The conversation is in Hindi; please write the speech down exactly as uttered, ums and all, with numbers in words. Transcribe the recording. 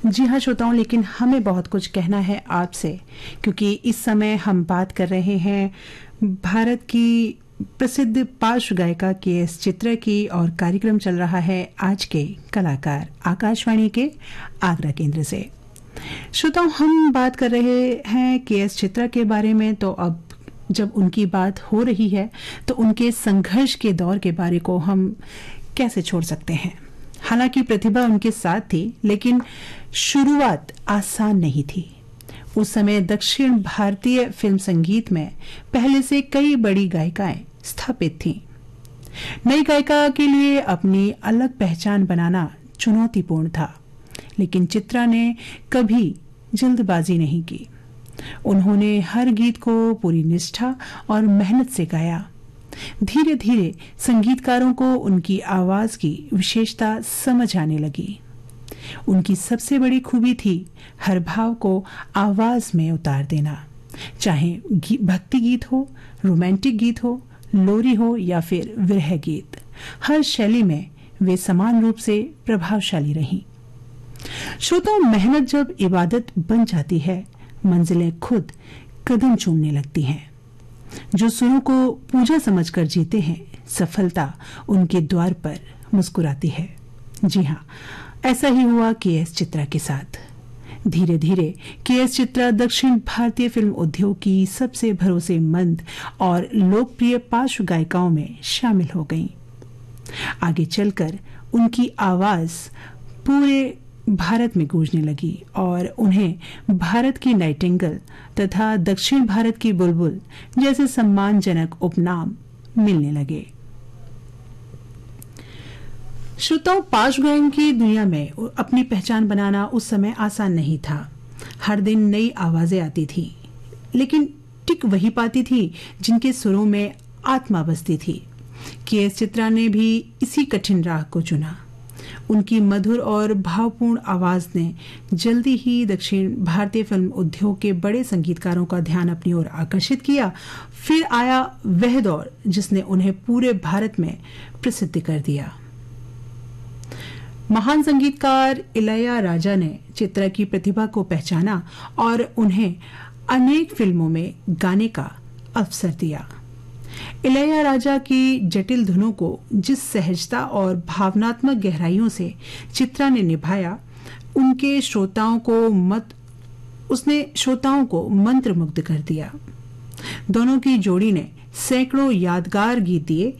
जी हाँ श्रोताओं, लेकिन हमें बहुत कुछ कहना है आपसे, क्योंकि इस समय हम बात कर रहे हैं भारत की प्रसिद्ध पार्श्व गायिका के एस चित्रा की, और कार्यक्रम चल रहा है आज के कलाकार आकाशवाणी के आगरा केंद्र से। श्रोताओं, हम बात कर रहे हैं के एस चित्रा के बारे में, तो अब जब उनकी बात हो रही है तो उनके संघर्ष के दौर के बारे को हम कैसे छोड़ सकते हैं। हालांकि प्रतिभा उनके साथ थी, लेकिन शुरुआत आसान नहीं थी। उस समय दक्षिण भारतीय फिल्म संगीत में पहले से कई बड़ी गायिकाएं स्थापित थीं। नई गायिका के लिए अपनी अलग पहचान बनाना चुनौतीपूर्ण था, लेकिन चित्रा ने कभी जल्दबाजी नहीं की। उन्होंने हर गीत को पूरी निष्ठा और मेहनत से गाया। धीरे धीरे संगीतकारों को उनकी आवाज की विशेषता समझ आने लगी। उनकी सबसे बड़ी खूबी थी हर भाव को आवाज में उतार देना, चाहे भक्ति गीत हो, रोमांटिक गीत हो, लोरी हो या फिर विरह गीत। हर शैली में वे समान रूप से प्रभावशाली रहीं। श्रोताओं, मेहनत जब इबादत बन जाती है, मंजिलें खुद कदम चूमने लगती हैं। जो सुरों को पूजा समझकर जीते हैं, सफलता उनके द्वार पर मुस्कुराती है। जी हाँ, ऐसा ही हुआ के एस चित्रा के साथ। धीरे धीरे के एस चित्रा दक्षिण भारतीय फिल्म उद्योग की सबसे भरोसेमंद और लोकप्रिय पार्श्व गायिकाओं में शामिल हो गईं। आगे चलकर उनकी आवाज पूरे भारत में गूंजने लगी और उन्हें भारत की नाइटिंगेल तथा दक्षिण भारत की बुलबुल जैसे सम्मानजनक उपनाम मिलने लगे। श्रोताओं, पार्श्व गायन की दुनिया में अपनी पहचान बनाना उस समय आसान नहीं था। हर दिन नई आवाजें आती थी, लेकिन टिक वही पाती थी जिनके सुरों में आत्मा बसती थी। के एस चित्रा ने भी इसी कठिन राह को चुना। उनकी मधुर और भावपूर्ण आवाज ने जल्दी ही दक्षिण भारतीय फिल्म उद्योग के बड़े संगीतकारों का ध्यान अपनी ओर आकर्षित किया। फिर आया वह दौर जिसने उन्हें पूरे भारत में प्रसिद्ध कर दिया। महान संगीतकार इलैयाराजा ने चित्रा की प्रतिभा को पहचाना और उन्हें अनेक फिल्मों में गाने का अवसर दिया। इलैयाराजा की जटिल धुनों को जिस सहजता और भावनात्मक गहराइयों से चित्रा ने निभाया, उनके श्रोताओं को मत उसने श्रोताओं को मंत्रमुग्ध कर दिया। दोनों की जोड़ी ने सैकड़ों यादगार गीत दिए